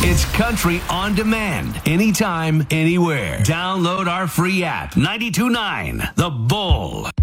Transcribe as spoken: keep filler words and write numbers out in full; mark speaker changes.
Speaker 1: It's country on demand, anytime, anywhere. Download our free app, ninety-two point nine The Bull.